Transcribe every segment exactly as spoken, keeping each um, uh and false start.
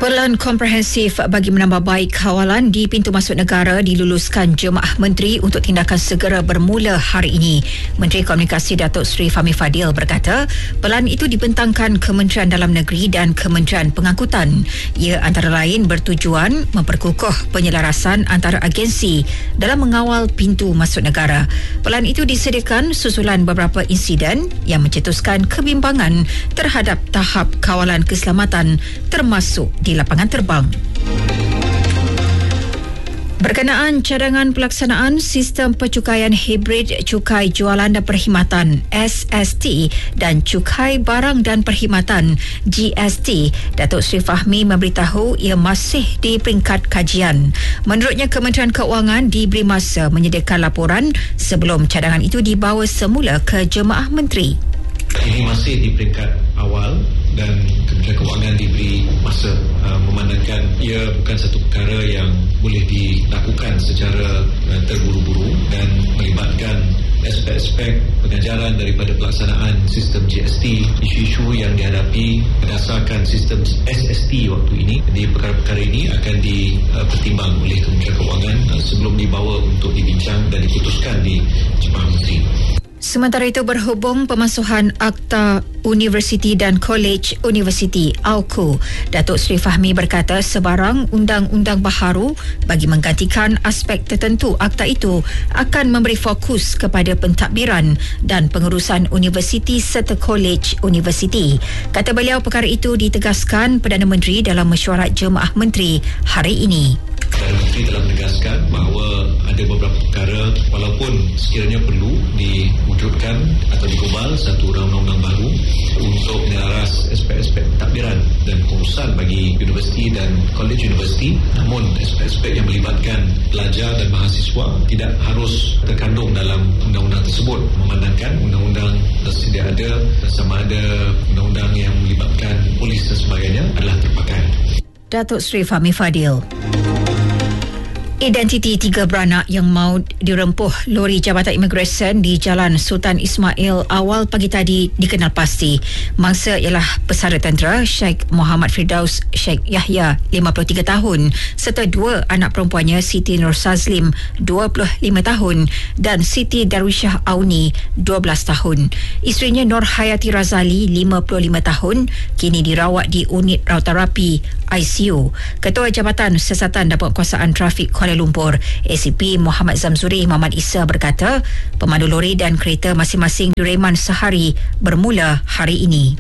Pelan komprehensif bagi menambah baik kawalan di pintu masuk negara diluluskan Jemaah Menteri untuk tindakan segera bermula hari ini. Menteri Komunikasi Datuk Seri Fahmi Fadil berkata, pelan itu dibentangkan Kementerian Dalam Negeri dan Kementerian Pengangkutan. Ia antara lain bertujuan memperkukuh penyelarasan antara agensi dalam mengawal pintu masuk negara. Pelan itu disediakan susulan beberapa insiden yang mencetuskan kebimbangan terhadap tahap kawalan keselamatan termasuk di lapangan terbang. Berkenaan cadangan pelaksanaan Sistem Pencukaian Hibrid Cukai Jualan dan Perkhidmatan S S T dan Cukai Barang dan Perkhidmatan G S T, Datuk Seri Fahmi memberitahu ia masih di peringkat kajian. Menurutnya, Kementerian Keuangan diberi masa menyediakan laporan sebelum cadangan itu dibawa semula ke Jemaah Menteri. Ini masih di peringkat awal dan Kementerian Keuangan diberi masa uh, memandangkan ia bukan satu perkara yang boleh dilakukan secara uh, terburu-buru dan melibatkan aspek-aspek pengajaran daripada pelaksanaan sistem G S T, isu-isu yang dihadapi berdasarkan sistem S S T waktu ini. Jadi perkara-perkara ini akan dipertimbang oleh Kementerian Keuangan uh, sebelum dibawa untuk dibincang dan diputuskan di Jemaah Menteri. Sementara itu, berhubung pemasuhan Akta Universiti dan Kolej Universiti A U K U, Datuk Seri Fahmi berkata sebarang undang-undang baharu bagi menggantikan aspek tertentu akta itu akan memberi fokus kepada pentadbiran dan pengurusan universiti serta kolej universiti. Kata beliau, perkara itu ditegaskan Perdana Menteri dalam mesyuarat Jemaah Menteri hari ini. Perdana Menteri telah menegaskan bahawa ada beberapa perkara walaupun sekiranya perlu diwujudkan atau digubal satu undang-undang baru untuk menyelaras aspek-aspek pentadbiran dan pengurusan bagi universiti dan kolej universiti, namun aspek-aspek yang melibatkan pelajar dan mahasiswa tidak harus terkandung dalam undang-undang tersebut, memandangkan undang-undang tersedia ada sama ada undang-undang yang melibatkan polis dan sebagainya adalah terpakai. Datuk Seri Fahmi Fadil. Identiti tiga beranak yang maut dirempuh lori Jabatan Imigresen di Jalan Sultan Ismail awal pagi tadi dikenal pasti. Mangsa ialah pesara tentera Sheikh Muhammad Firdaus Sheikh Yahya, lima puluh tiga tahun, serta dua anak perempuannya Siti Nur Sazlim, dua puluh lima tahun dan Siti Darwishah Auni, dua belas tahun. Isterinya Nur Hayati Razali, lima puluh lima tahun, kini dirawat di unit rawat terapi I C U. Ketua Jabatan Siasatan dan Penguasaan Trafik Kuala Lumpur, A C P Muhammad Zamzuri Muhammad Isa berkata, pemandu lori dan kereta masing-masing direman sehari bermula hari ini.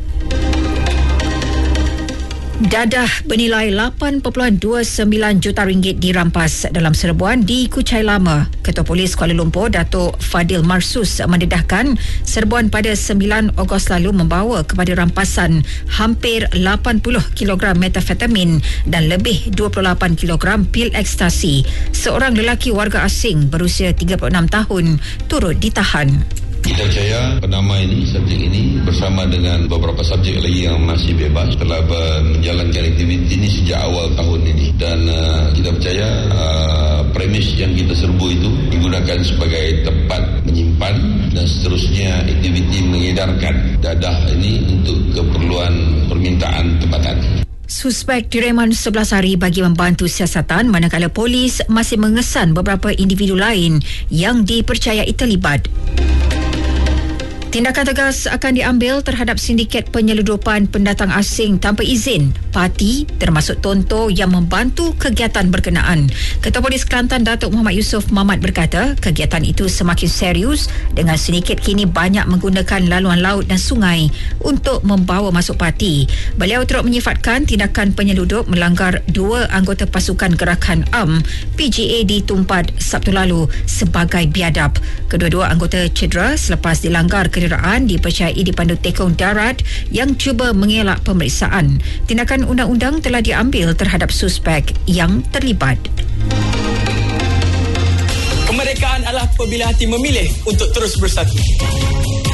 Dadah bernilai lapan perpuluhan dua sembilan juta ringgit dirampas dalam serbuan di Kuchai Lama. Ketua Polis Kuala Lumpur, Datuk Fadil Marsus mendedahkan serbuan pada sembilan Ogos lalu membawa kepada rampasan hampir lapan puluh kilogram metafetamin dan lebih dua puluh lapan kilogram pil ekstasi. Seorang lelaki warga asing berusia tiga puluh enam tahun turut ditahan. Kita percaya penama ini, subjek ini bersama dengan beberapa subjek lagi yang masih bebas telah menjalankan aktiviti ini sejak awal tahun ini dan uh, kita percaya uh, premis yang kita serbu itu digunakan sebagai tempat menyimpan dan seterusnya aktiviti mengedarkan dadah ini untuk keperluan permintaan tempatan. Suspek direman sebelas hari bagi membantu siasatan, manakala polis masih mengesan beberapa individu lain yang dipercayai terlibat. Tindakan tegas akan diambil terhadap sindiket penyeludupan pendatang asing tanpa izin parti termasuk Tonto yang membantu kegiatan berkenaan. Ketua Polis Kelantan Datuk Muhammad Yusof Mamat berkata kegiatan itu semakin serius dengan sindiket kini banyak menggunakan laluan laut dan sungai untuk membawa masuk parti. Beliau turut menyifatkan tindakan penyeludup melanggar dua anggota pasukan gerakan A M P G A di Tumpad Sabtu lalu sebagai biadab. Kedua-dua anggota cedera selepas dilanggar kenderaan dipercayai dipandu tekong darat yang cuba mengelak pemeriksaan. Tindakan undang-undang telah diambil terhadap suspek yang terlibat. Kemerdekaan adalah apabila hati memilih untuk terus bersatu.